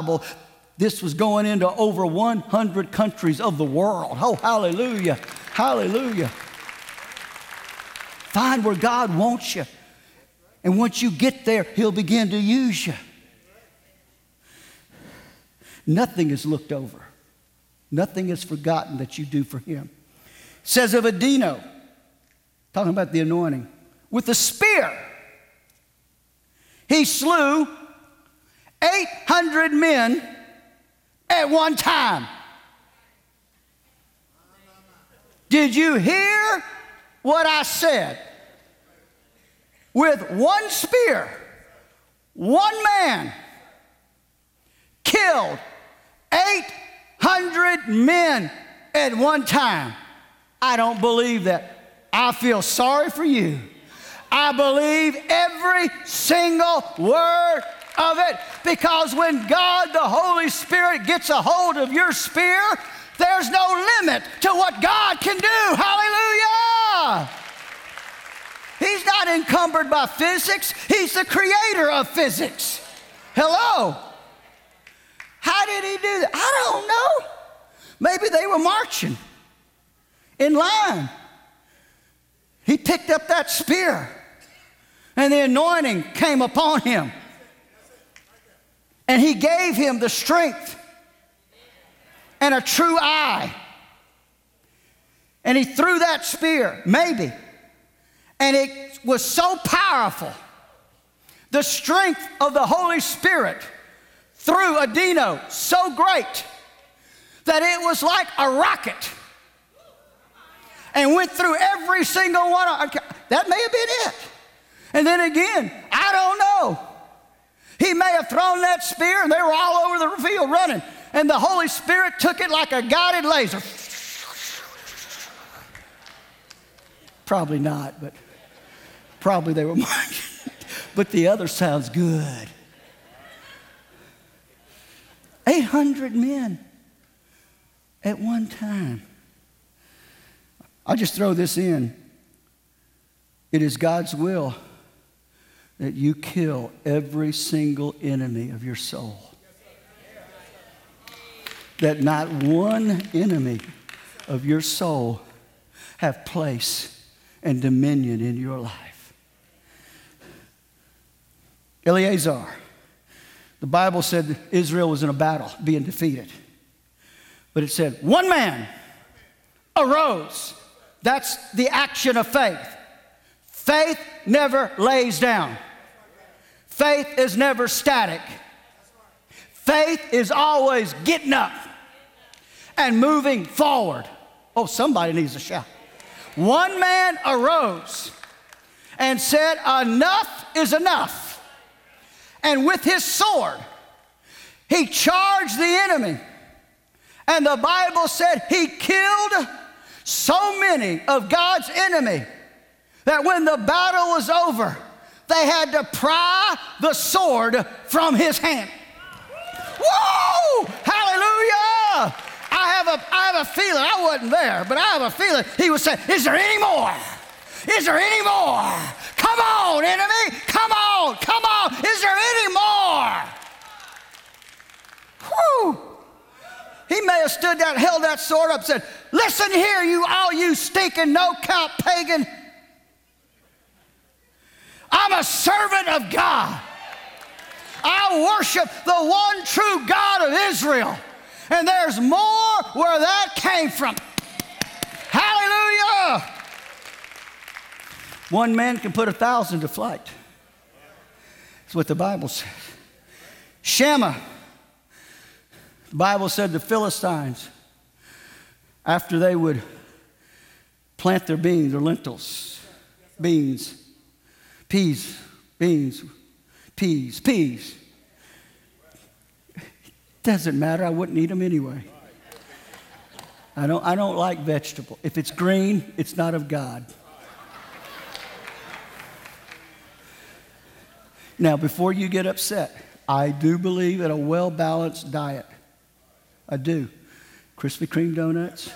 Bible, this was going into over 100 countries of the world. Oh, hallelujah, hallelujah. Find where God wants you. And once you get there, He'll begin to use you. Nothing is looked over. Nothing is forgotten that you do for Him. It says of Adino, talking about the anointing, with a spear, he slew 800 men at one time. Did you hear what I said? With one spear, one man killed 800 men at one time. I don't believe that. I feel sorry for you. I believe every single word of it, because when God, the Holy Spirit, gets a hold of your spear, there's no limit to what God can do. Hallelujah! He's not encumbered by physics. He's the creator of physics. Hello? How did He do that? I don't know. Maybe they were marching in line. He picked up that spear, and the anointing came upon him. And He gave him the strength and a true eye. And he threw that spear, maybe. And it was so powerful. The strength of the Holy Spirit through Adino so great that it was like a rocket and went through every single one. That may have been it. And then again, I don't know. He may have thrown that spear and they were all over the field running. And the Holy Spirit took it like a guided laser. Probably not, but probably they were marching. But the other sounds good. 800 men at one time. I'll just throw this in. It is God's will that you kill every single enemy of your soul. That not one enemy of your soul have place and dominion in your life. Eleazar, the Bible said Israel was in a battle, being defeated. But it said, one man arose. That's the action of faith. Faith never lays down. Faith is never static. Faith is always getting up and moving forward. Oh, somebody needs a shout. One man arose and said, enough is enough. And with his sword, he charged the enemy. And the Bible said he killed so many of God's enemy that when the battle was over, they had to pry the sword from his hand. Whoa! Hallelujah! I have a feeling, I wasn't there, but I have a feeling he was saying, is there any more? Is there any more? Come on, enemy! Come on! Come on! Is there any more? Whew! He may have stood down, held that sword up, and said, listen here, all you stinking no-count pagan. I'm a servant of God. I worship the one true God of Israel. And there's more where that came from. Hallelujah. One man can put 1,000 to flight. That's what the Bible says. Shammah. The Bible said the Philistines, after they would plant their beans or lentils, beans, peas, beans, peas. Doesn't matter. I wouldn't eat them anyway. I don't like vegetable. If it's green, it's not of God. Now, before you get upset, I do believe in a well-balanced diet. I do. Krispy Kreme donuts,